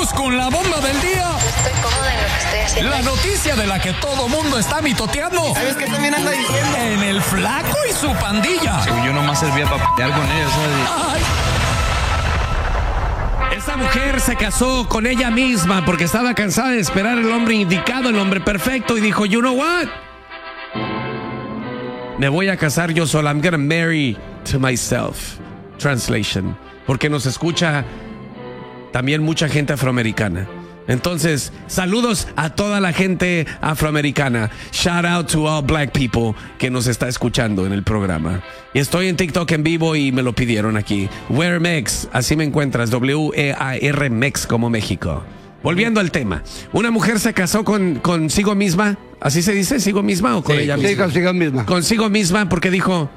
Vamos con la bomba del día. Estoy cómoda en lo que estoy haciendo. La noticia de la que todo mundo está mitoteando. ¿Sabes qué también anda diciendo? En el Flaco y su pandilla. Según yo nomás servía para pelear con ellos, ¿sabes? Ay. Esta mujer se casó con ella misma porque estaba cansada de esperar el hombre indicado, el hombre perfecto, y dijo, you know what? Me voy a casar yo sola. I'm gonna marry to myself. Translation. Porque nos escucha también mucha gente afroamericana. Entonces, saludos a toda la gente afroamericana. Shout out to all black people que nos está escuchando en el programa. Y estoy en TikTok en vivo y me lo pidieron aquí. Wear Mex, así me encuentras. W-E-A-R Mex como México. Volviendo al tema. Una mujer se casó consigo misma. ¿Así se dice? ¿Sigo misma o con ella misma? Sí, consigo misma. Consigo misma porque dijo...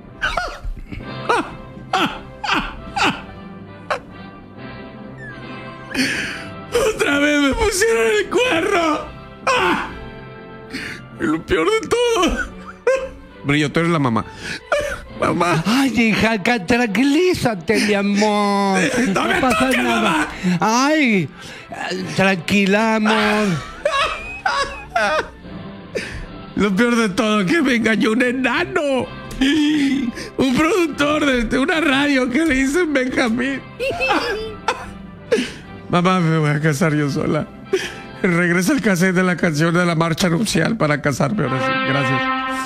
Otra vez me pusieron el cuerno. ¡Ah! Y lo peor de todo. Brillo, tú eres la mamá. Mamá. Ay, hija, tranquilízate, mi amor. No me toques, mamá. Ay, tranquila, amor. Lo peor de todo que me engañó un enano. Un productor de una radio que le dicen Benjamín. Mamá, me voy a casar yo sola. Regresa el cassette de la canción de la marcha nupcial para casarme ahora sí. Gracias.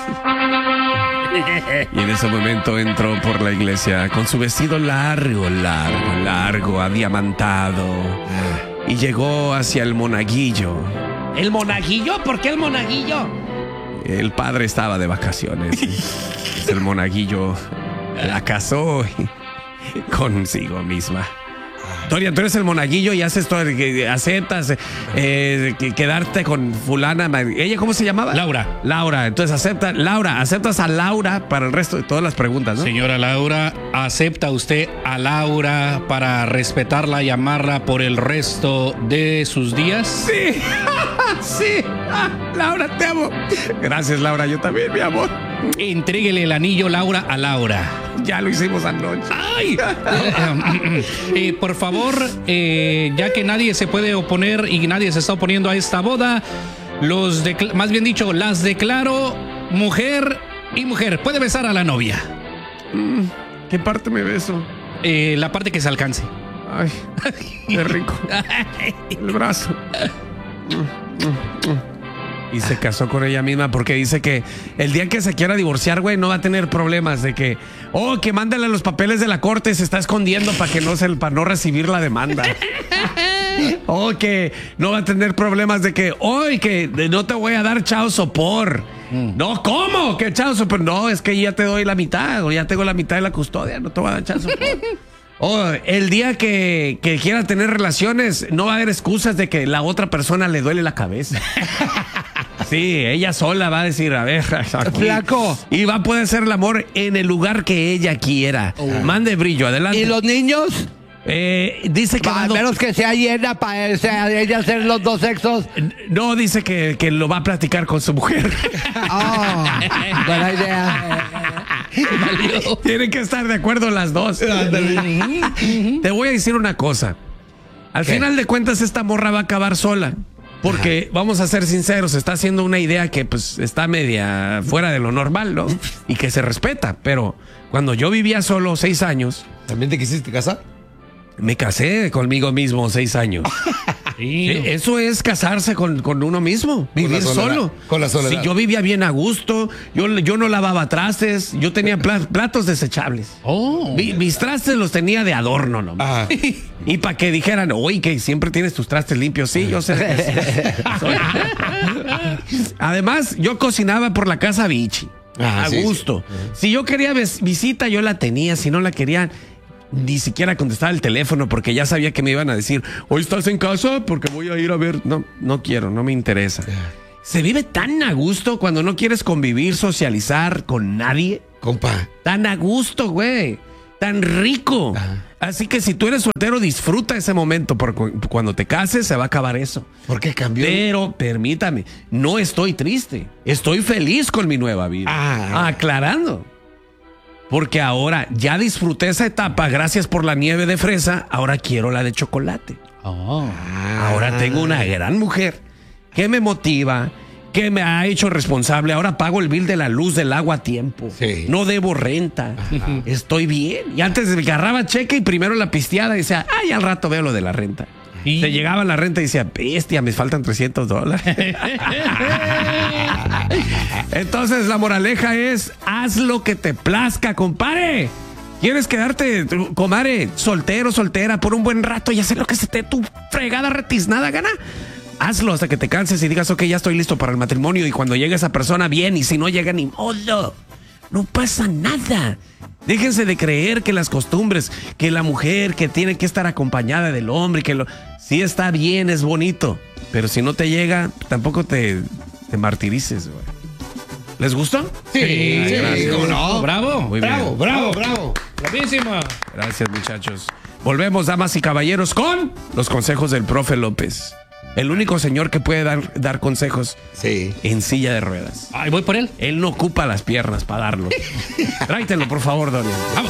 Y en ese momento entró por la iglesia con su vestido largo, adiamantado. Y llegó hacia el monaguillo. ¿El monaguillo? ¿Por qué el monaguillo? El padre estaba de vacaciones. El monaguillo la casó consigo misma. Doria, tú eres el monaguillo y haces todo, aceptas quedarte con fulana. ¿Ella cómo se llamaba? Laura. Entonces aceptas a Laura para el resto de todas las preguntas, ¿no? Señora Laura, ¿acepta usted a Laura para respetarla y amarla por el resto de sus días? Sí. Sí. Laura, te amo. Gracias, Laura. Yo también, mi amor. Entréguele el anillo, Laura, a Laura. Ya lo hicimos anoche. ¡Ay! Por favor, ya que nadie se puede oponer y nadie se está oponiendo a esta boda, más bien dicho, las declaro mujer y mujer. Puede besar a la novia. ¿Qué parte me beso? La parte que se alcance. Ay, qué rico. El brazo. Y se casó con ella misma porque dice que el día que se quiera divorciar, güey, no va a tener problemas de que, que mándale los papeles de la corte, se está escondiendo para no recibir la demanda. Que no va a tener problemas de que, que no te voy a dar chao sopor. No, ¿cómo? ¿Qué chao sopor? No, es que ya te doy la mitad, o ya tengo la mitad de la custodia, no te voy a dar chao sopor. El día que quiera tener relaciones, no va a haber excusas de que la otra persona le duele la cabeza. Sí, ella sola va a decir, a ver, aquí. Flaco. Y va a poder hacer el amor en el lugar que ella quiera. Mande brillo, adelante. ¿Y los niños? Dice que A menos que sea llena para ella hacer los dos sexos. No, dice que lo va a platicar con su mujer. Buena idea. Tienen que estar de acuerdo las dos. Te voy a decir una cosa. Al final de cuentas, esta morra va a acabar sola. Porque, vamos a ser sinceros, está haciendo una idea que pues está media fuera de lo normal, ¿no? Y que se respeta. Pero cuando yo vivía solo 6 años... ¿También te quisiste casar? Me casé conmigo mismo 6 años. Sí, eso es casarse con uno mismo, vivir solo. Con la soledad. Sí, yo vivía bien a gusto, yo no lavaba trastes, yo tenía platos desechables. Mis trastes los tenía de adorno nomás. Y para que dijeran, que siempre tienes tus trastes limpios. Sí, yo sé. Además, yo cocinaba por la casa Vichy. A gusto. Si yo quería visita, yo la tenía. Si no la querían, ni siquiera contestaba el teléfono porque ya sabía que me iban a decir, hoy estás en casa porque voy a ir a ver. No quiero, no me interesa. Se vive tan a gusto cuando no quieres convivir, socializar con nadie. Compa. Tan a gusto, güey. Tan rico. Así que si tú eres soltero, disfruta ese momento porque cuando te cases se va a acabar eso. ¿Por qué cambió? Pero permítame, no estoy triste. Estoy feliz con mi nueva vida. Aclarando. Porque ahora ya disfruté esa etapa, gracias por la nieve de fresa, ahora quiero la de chocolate. Ahora tengo una gran mujer que me motiva, que me ha hecho responsable. Ahora pago el bill de la luz, del agua a tiempo. Sí. No debo renta. Estoy bien. Y antes me agarraba cheque y primero la pisteada y decía, ay, al rato veo lo de la renta. Y- Se llegaba la renta y decía, bestia, me faltan $300. Entonces la moraleja es, haz lo que te plazca, compadre. ¿Quieres quedarte, comadre, soltero, soltera, por un buen rato y hacer lo que se te tu fregada retiznada gana? Hazlo hasta que te canses y digas, ok, ya estoy listo para el matrimonio. Y cuando llegue esa persona, bien. Y si no llega, ni modo. No pasa nada. Déjense de creer que las costumbres, que la mujer que tiene que estar acompañada del hombre, sí está bien, es bonito. Pero si no te llega, tampoco te martirices, güey. ¿Les gustó? Sí, gracias. ¿cómo no? Bravo. Muy bien. Bravo. Bravísimo. Gracias, muchachos. Volvemos, damas y caballeros, con los consejos del profe López. El único señor que puede dar consejos Sí. en silla de ruedas. Ay, voy por él. Él no ocupa las piernas para darlo. Tráetelo, por favor, Dorian. Vamos.